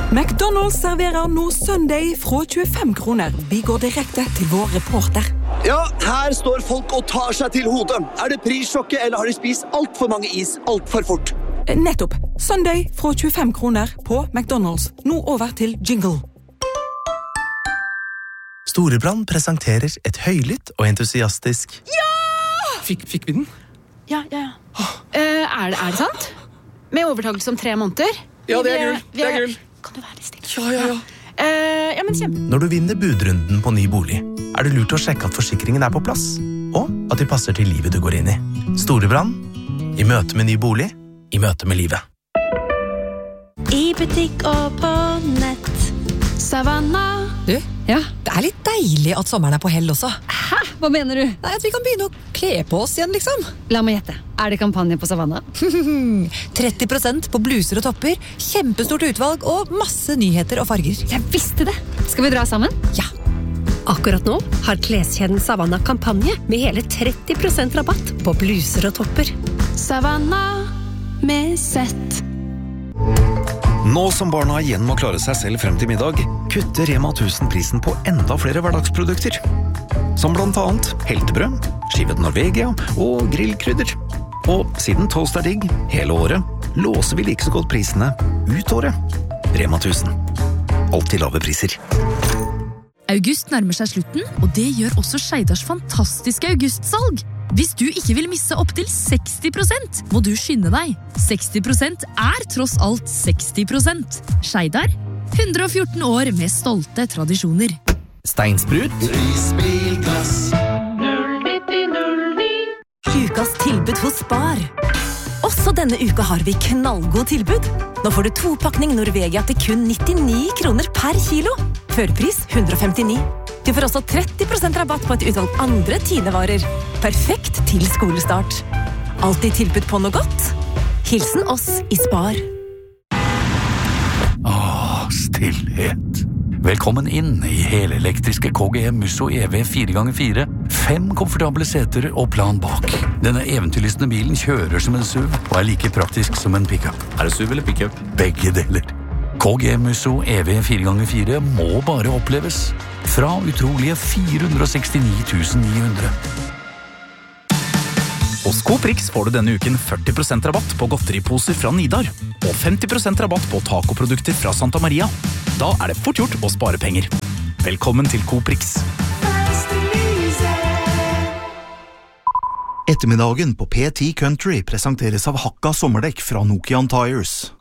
McDonald's serverer nå Sunday fra 25 kroner. Vi går direkte til vår reporter. Ja, her står folk og tar seg til hodet. Det prissjokket, eller har de spist alt for mange is alt for fort? Nettopp. Sunday fra 25 kroner på McDonald's. Nå over til jingle. Storebrand presenterer et høylytt og entusiastisk Ja! Fikk vi den? Ja. Er det sant? Med overtakelse om 3 måneder? Ja, det er gull. Kan du være litt stille? Ja. Ja, men kjempe. Når du vinner budrunden på ny bolig, det lurt å sjekke at forsikringen på plass, og at de passer til livet du går inn i. Storebrand, i møte med ny bolig, i møte med livet. I butikk og på nett. Savanna. Du, ja, det litt deilig at sommeren på hell også. Hæ? Hva mener du? Nei, at vi kan begynne å kle på oss igjen, liksom. La meg gjette. Det kampanje på Savanna? 30% på bluser og topper, kjempestort utvalg og masse nyheter og farger. Jeg visste det! Skal vi dra sammen? Ja. Akkurat nå har kleskjeden Savanna kampanje med hele 30% rabatt på bluser og topper. Savanna med sett. Nå som barna igjen må klare seg selv frem til middag, kutter Rema 1000 prisen på enda flere hverdagsprodukter. Som blant annet heltebrød, skivet Norvegia og grillkrydder. Og siden toast digg hele året, låser vi like så godt prisene ut året. Rema 1000. Alltid lave priser. August nærmer seg slutten, og det gjør også Skeidars fantastiske augustsalg. Hvis du ikke vil misse opp til 60%, må du skynde deg. 60% tross alt 60%. Skeidar, 114 år med stolte tradisjoner. Steinsprut. Risbilglass. 09009. Ukas tilbud hos Spar. Også denne uka har vi knallgod tilbud. Nå får du 2-pakning Norvegia til kun 99 kroner per kilo. Førpris 159. Du får også 30% rabatt på et utvalg andre Tine-varer. Perfekt til skolestart. Alltid tilbud på noe godt. Hilsen oss i Spar. Stillhet. Velkommen inn i helelektriske KGM Musso EV 4x4. 5 komfortable seter og plan bak. Denne eventyrlystne bilen kjører som en SUV og like praktisk som en pickup. Det SUV eller pickup? Begge deler. KGM Musso EV 4x4 må bare oppleves. Fra utrolige 469 900. Hos Coprix får du denne uken 40% rabatt på godteriposer fra Nidar, og 50% rabatt på tacoprodukter fra Santa Maria. Da det fort gjort å spare penger. Velkommen til Coprix. Ettermiddagen på P10 Country presenteres av Hakka sommerdekk fra Nokian Tires.